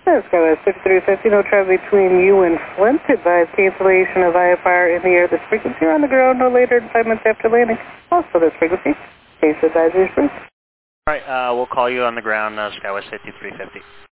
Skywest 5350, no travel between you and Flint. Advise cancellation of IFR in the air. This frequency on the ground no later than 5 minutes after landing. Also this frequency. Case advisory is brief. Alright, we'll call you on the ground, Skywest 5350.